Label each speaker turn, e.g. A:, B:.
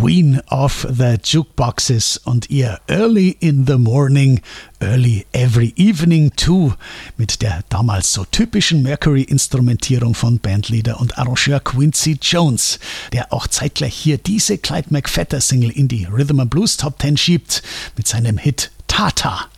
A: Queen of the Jukeboxes und ihr Early in the Morning, Early Every Evening Too mit der damals so typischen Mercury-Instrumentierung von Bandleader und Arrangeur Quincy Jones, der auch zeitgleich hier diese Clyde McPhatter-Single in die Rhythm and Blues Top 10 schiebt mit seinem Hit Tata.